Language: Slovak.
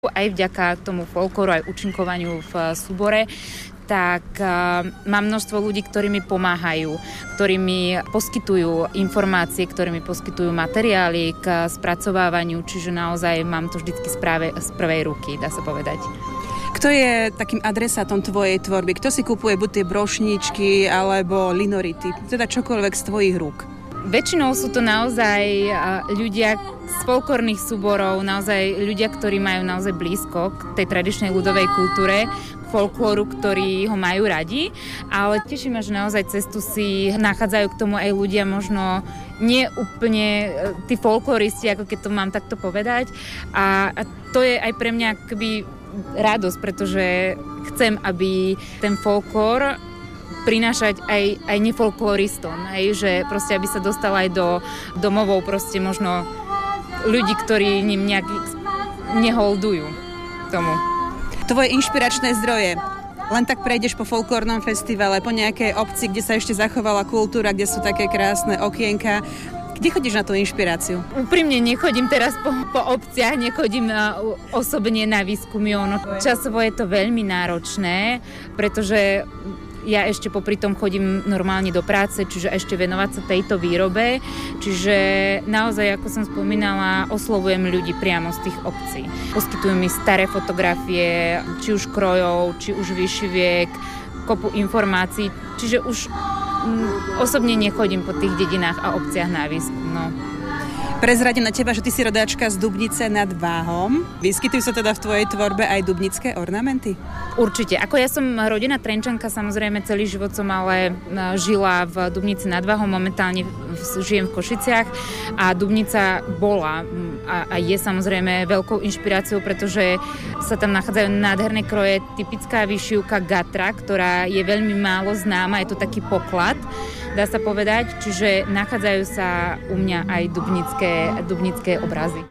Aj vďaka tomu folklóru, aj účinkovaniu v súbore, tak mám množstvo ľudí, ktorí mi pomáhajú, ktorí mi poskytujú informácie, ktorí mi poskytujú materiály k spracovávaniu, čiže naozaj mám to vždycky z prvej ruky, dá sa povedať. Kto je takým adresátom tvojej tvorby? Kto si kupuje buď tie brošničky alebo linority? Teda čokoľvek z tvojich rúk? Väčšinou sú to naozaj ľudia z folklórnych súborov, naozaj ľudia, ktorí majú naozaj blízko k tej tradičnej ľudovej kultúre, k folklóru, ktorí ho majú radi, ale teším ma, že naozaj cestu si nachádzajú k tomu aj ľudia možno nie úplne tí folkloristi, ako keď to mám takto povedať, a to je aj pre mňa akoby radosť, pretože chcem, aby ten folklór prinášať aj nefolkloristom, že proste aby sa dostal aj do domovov proste možno ľudí, ktorí ním nejak neholdujú tomu. Tvoje inšpiračné zdroje. Len tak prejdeš po folklórnom festivale, po nejakej obci, kde sa ešte zachovala kultúra, kde sú také krásne okienka. Kde chodíš na tú inšpiráciu? Úprimne nechodím teraz po obciach, nechodím osobne na výskumy. Časovo je to veľmi náročné, pretože ja ešte popri tom chodím normálne do práce, čiže ešte venovať sa tejto výrobe. Čiže naozaj, ako som spomínala, oslovujem ľudí priamo z tých obcí. Poskytujú mi staré fotografie, či už krojov, či už výšiviek, kopu informácií. Čiže už osobne nechodím po tých dedinách a obciach na výskum. No. Prezradím na teba, že ty si rodáčka z Dubnice nad Váhom. Vyskytujú sa teda v tvojej tvorbe aj dubnické ornamenty? Určite. Ako ja som rodená Trenčanka, samozrejme celý život som ale žila v Dubnici nad Váhom, momentálne žijem v Košiciach a Dubnica bola a je samozrejme veľkou inšpiráciou, pretože sa tam nachádzajú nádherné kroje, typická výšivka gatra, ktorá je veľmi málo známa, je to taký poklad, dá sa povedať, čiže nachádzajú sa u mňa aj dubnické obrazy.